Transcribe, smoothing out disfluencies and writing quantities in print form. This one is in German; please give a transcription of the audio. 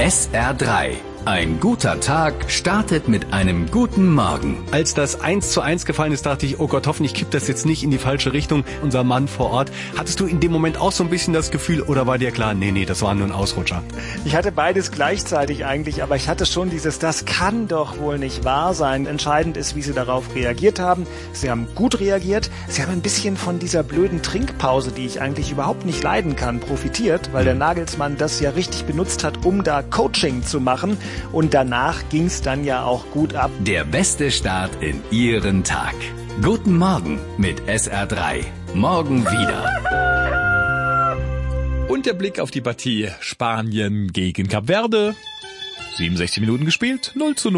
SR3. Ein guter Tag startet mit einem guten Morgen. Als das 1:1 gefallen ist, dachte ich, oh Gott, hoffentlich kippt das jetzt nicht in die falsche Richtung, unser Mann vor Ort. Hattest du in dem Moment auch so ein bisschen das Gefühl, oder war dir klar, nee, das war nur ein Ausrutscher? Ich hatte beides gleichzeitig eigentlich, aber ich hatte schon das kann doch wohl nicht wahr sein. Entscheidend ist, wie sie darauf reagiert haben. Sie haben gut reagiert. Sie haben ein bisschen von dieser blöden Trinkpause, die ich eigentlich überhaupt nicht leiden kann, profitiert, weil der Nagelsmann das ja richtig benutzt hat, um da Coaching zu machen. Und danach ging's dann ja auch gut ab. Der beste Start in Ihren Tag. Guten Morgen mit SR3. Morgen wieder. Und der Blick auf die Partie Spanien gegen Kap Verde. 67 Minuten gespielt, 0:0.